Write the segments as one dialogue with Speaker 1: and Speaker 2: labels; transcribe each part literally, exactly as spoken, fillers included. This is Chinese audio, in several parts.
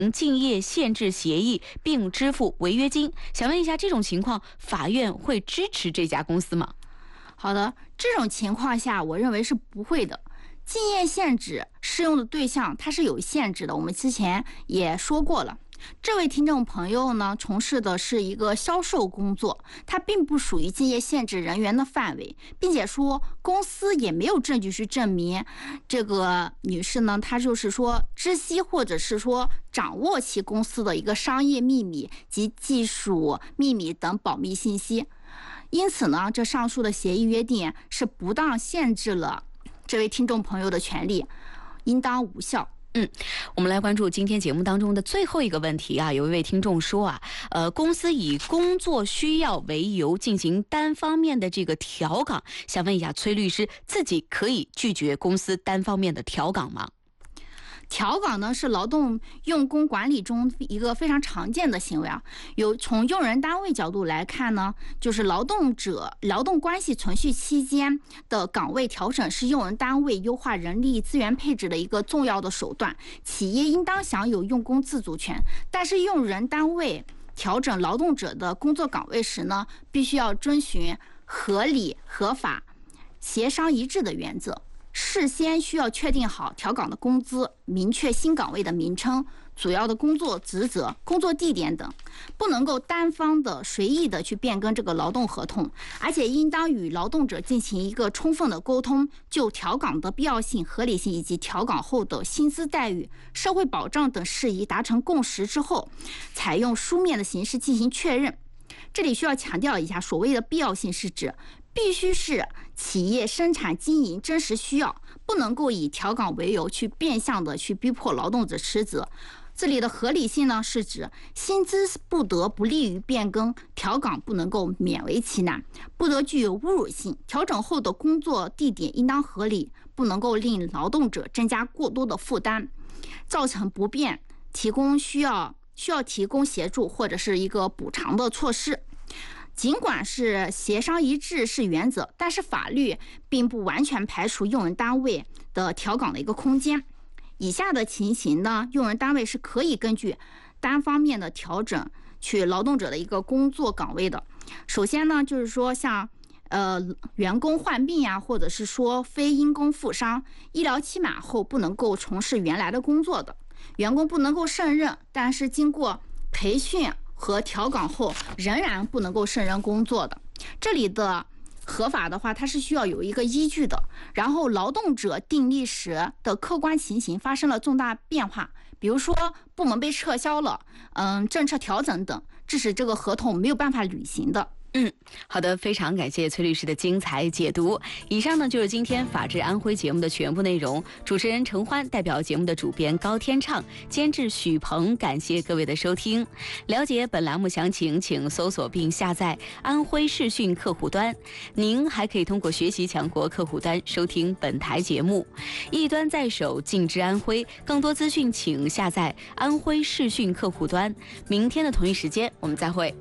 Speaker 1: 竞业限制协议并支付违约金。想问一下，这种情况法院会支持这家公司吗？
Speaker 2: 好的，这种情况下，我认为是不会的。竞业限制适用的对象它是有限制的，我们之前也说过了。这位听众朋友呢，从事的是一个销售工作，他并不属于竞业限制人员的范围，并且说公司也没有证据去证明这个女士呢，她就是说知悉或者是说掌握其公司的一个商业秘密及技术秘密等保密信息。因此呢，这上述的协议约定是不当限制了这位听众朋友的权利，应当无效。
Speaker 1: 嗯，我们来关注今天节目当中的最后一个问题啊，有一位听众说啊，呃，公司以工作需要为由进行单方面的这个调岗，想问一下崔律师，自己可以拒绝公司单方面的调岗吗？
Speaker 2: 调岗呢是劳动用工管理中一个非常常见的行为啊。有从用人单位角度来看呢，就是劳动者劳动关系存续期间的岗位调整是用人单位优化人力资源配置的一个重要的手段。企业应当享有用工自主权，但是用人单位调整劳动者的工作岗位时呢，必须要遵循合理、合法、协商一致的原则。事先需要确定好调岗的工资，明确新岗位的名称、主要的工作职责、工作地点等，不能够单方的随意的去变更这个劳动合同，而且应当与劳动者进行一个充分的沟通，就调岗的必要性、合理性以及调岗后的薪资待遇、社会保障等事宜达成共识之后，采用书面的形式进行确认。这里需要强调一下，所谓的必要性是指必须是企业生产经营真实需要，不能够以调岗为由去变相的去逼迫劳动者辞职。这里的合理性呢，是指薪资不得不利于变更，调岗不能够勉为其难，不得具有侮辱性，调整后的工作地点应当合理，不能够令劳动者增加过多的负担，造成不便，提供需要需要提供协助或者是一个补偿的措施。尽管是协商一致是原则，但是法律并不完全排除用人单位的调岗的一个空间。以下的情形呢，用人单位是可以根据单方面的调整去劳动者的一个工作岗位的。首先呢，就是说像呃员工患病呀、啊，或者是说非因公负伤、医疗期满后不能够从事原来的工作的员工不能够胜任，但是经过培训和调岗后仍然不能够胜任工作的，这里的合法的话，它是需要有一个依据的。然后劳动者订立时的客观情形发生了重大变化，比如说部门被撤销了，嗯，政策调整等，致使这个合同没有办法履行的。
Speaker 1: 嗯，好的，非常感谢崔律师的精彩解读。以上呢就是今天法治安徽节目的全部内容。主持人程欢，代表节目的主编高天畅，监制许鹏，感谢各位的收听。了解本栏目详情，请搜索并下载安徽视讯客户端。您还可以通过学习强国客户端收听本台节目。一端在手，尽知安徽。更多资讯请下载安徽视讯客户端。明天的同一时间，我们再会。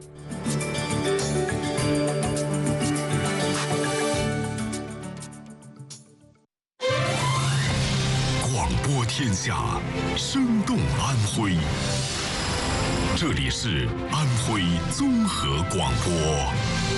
Speaker 3: 播天下，生动安徽。这里是安徽综合广播。